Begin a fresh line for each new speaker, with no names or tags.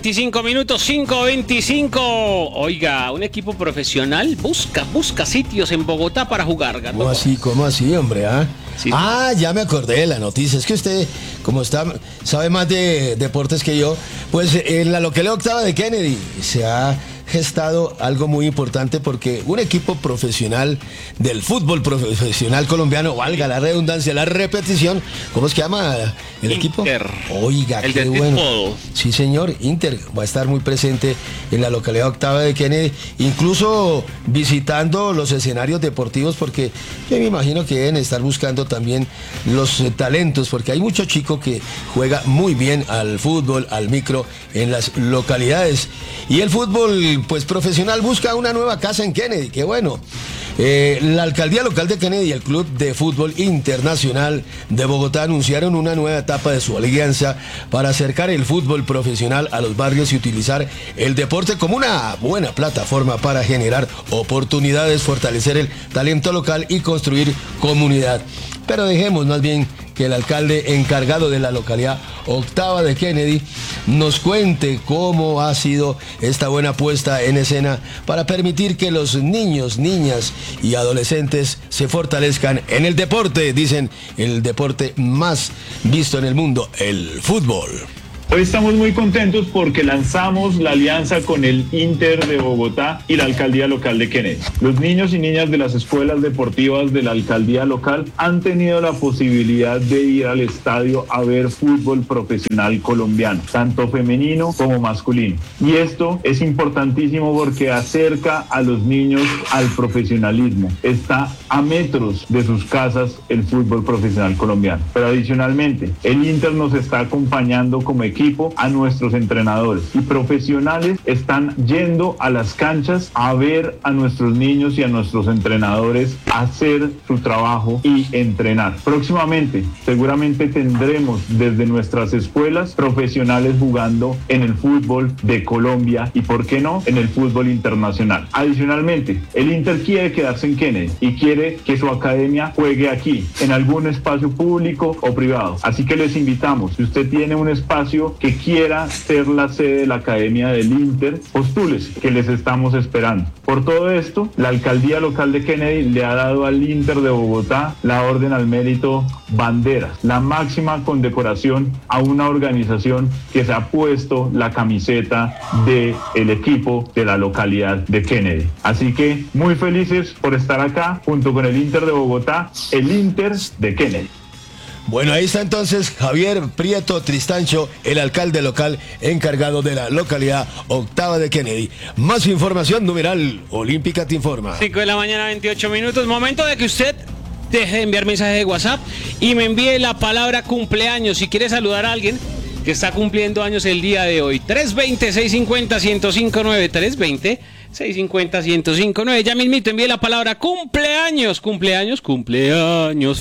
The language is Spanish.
5:25 minutos, 5:25. Oiga, un equipo profesional busca sitios en Bogotá para jugar, Gato.
¿Cómo así, hombre?
Sí.
Ya me acordé de la noticia. Es que usted, como sabe más de deportes que yo, pues en la localidad octava de Kennedy se ha gestado algo muy importante porque un equipo profesional del fútbol profesional colombiano, valga la redundancia, la repetición, ¿cómo es que llama el equipo?
Inter.
Oiga,
el
qué
de
bueno.
fútbol.
Sí, señor, Inter va a estar muy presente en la localidad octava de Kennedy, incluso visitando los escenarios deportivos, porque yo me imagino que deben estar buscando también los talentos, porque hay mucho chico que juega muy bien al fútbol, al micro en las localidades. Y el fútbol pues profesional busca una nueva casa en Kennedy, qué bueno. La alcaldía local de Kennedy y el Club de Fútbol Internacional de Bogotá anunciaron una nueva etapa de su alianza para acercar el fútbol profesional a los barrios y utilizar el deporte como una buena plataforma para generar oportunidades, fortalecer el talento local y construir comunidad. Pero dejemos más bien que el alcalde encargado de la localidad octava de Kennedy nos cuente cómo ha sido esta buena puesta en escena para permitir que los niños, niñas y adolescentes se fortalezcan en el deporte, dicen, el deporte más visto en el mundo, el fútbol.
Hoy estamos muy contentos porque lanzamos la alianza con el Inter de Bogotá y la alcaldía local de Kennedy. Los niños y niñas de las escuelas deportivas de la alcaldía local han tenido la posibilidad de ir al estadio a ver fútbol profesional colombiano, tanto femenino como masculino. Y esto es importantísimo porque acerca a los niños al profesionalismo. Está a metros de sus casas el fútbol profesional colombiano. Pero adicionalmente, el Inter nos está acompañando como equipo a nuestros entrenadores y profesionales están yendo a las canchas a ver a nuestros niños y a nuestros entrenadores hacer su trabajo y entrenar. Próximamente, seguramente tendremos desde nuestras escuelas profesionales jugando en el fútbol de Colombia y, ¿por qué no?, en el fútbol internacional. Adicionalmente, el Inter quiere quedarse en Kennedy y quiere que su academia juegue aquí, en algún espacio público o privado. Así que les invitamos, si usted tiene un espacio que quiera ser la sede de la Academia del Inter, postúlese, que les estamos esperando. Por todo esto, la alcaldía local de Kennedy le ha dado al Inter de Bogotá la Orden al Mérito Banderas, la máxima condecoración a una organización que se ha puesto la camiseta del equipo de la localidad de Kennedy. Así que muy felices por estar acá junto con el Inter de Bogotá, el Inter de Kennedy.
Bueno, ahí está entonces Javier Prieto Tristancho, el alcalde local encargado de la localidad octava de Kennedy. Más información, numeral Olímpica te informa.
5 de la mañana, 28 minutos. Momento de que usted deje de enviar mensajes de WhatsApp y me envíe la palabra cumpleaños. Si quiere saludar a alguien que está cumpliendo años el día de hoy. 320-650-1059. 320-650-1059. Ya mismito envíe la palabra cumpleaños. Cumpleaños